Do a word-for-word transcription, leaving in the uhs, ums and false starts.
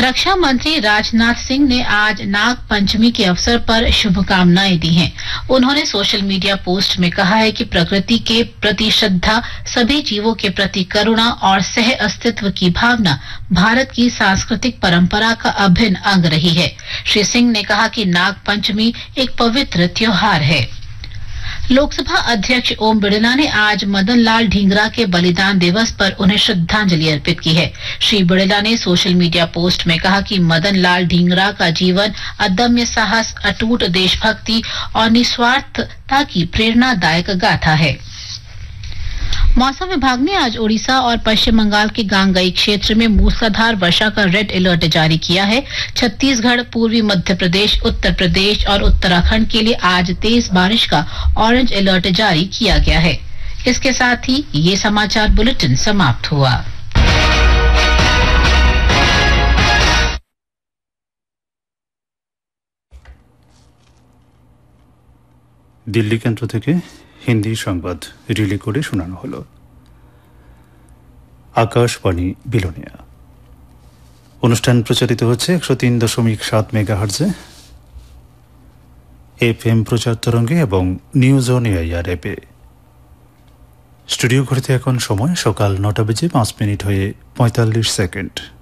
रक्षा मंत्री राजनाथ सिंह ने आज नाग पंचमी के अवसर पर शुभकामनाएं दी हैं। उन्होंने सोशल मीडिया पोस्ट में कहा है कि प्रकृति के प्रति श्रद्धा, सभी जीवों के प्रति करुणा और सह अस्तित्व की भावना भारत की सांस्कृतिक परंपरा का अभिन्न अंग रही है। श्री सिंह ने कहा कि नाग पंचमी एक पवित्र त्योहार है। लोकसभा अध्यक्ष ओम बिड़ला ने आज मदन लाल ढींगरा के बलिदान दिवस पर उन्हें श्रद्धांजलि अर्पित की है। श्री बिड़ला ने सोशल मीडिया पोस्ट में कहा कि मदन लाल ढींगरा का जीवन अदम्य साहस, अटूट देशभक्ति और निस्वार्थता की प्रेरणादायक गाथा है। मौसम विभाग ने आज ओडिशा और पश्चिम बंगाल के गांगई क्षेत्र में मूसलाधार वर्षा का रेड अलर्ट जारी किया है। छत्तीसगढ़, पूर्वी मध्य प्रदेश, उत्तर प्रदेश और उत्तराखंड के लिए आज तेज बारिश का ऑरेंज अलर्ट जारी किया गया है। इसके साथ ही ये समाचार बुलेटिन समाप्त हुआ। दिल्ली केंद्र থেকে हिंदी संबाद रिले করে শোনানো হলো। আকাশবাণী বিলোনিয়া অনুষ্ঠান প্রচারিত হচ্ছে একশো তিন দশমিক সাত মেগাহার্জে এফএম প্রচার তরঙ্গে এবং নিউজ অন এআইআর অ্যাপে। স্টুডিও ঘড়িতে এখন সময় সকাল নটা বেজে পাঁচ মিনিট হয়ে পঁয়তাল্লিশ সেকেন্ড।